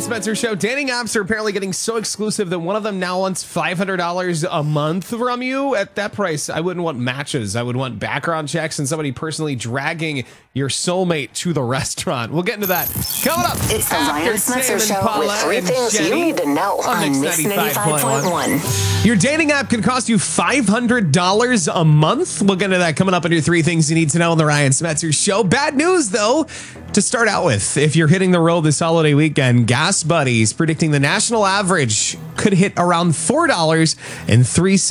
Spencer Show. Dating apps are apparently getting so exclusive that one of them now wants $500 a month from you. At that price, I wouldn't want matches. I would want background checks and somebody personally dragging your soulmate to the restaurant. We'll get into that coming up. It's the Ryan Spencer Show with 3 things you need to know on Mix 95.1. Your dating app can cost you $500 a month. We'll get into that coming up on your 3 things you need to know on the Ryan Spencer Show. Bad news, though, to start out with. If you're hitting the road this holiday weekend, Gas Buddies predicting the national average could hit around $4.03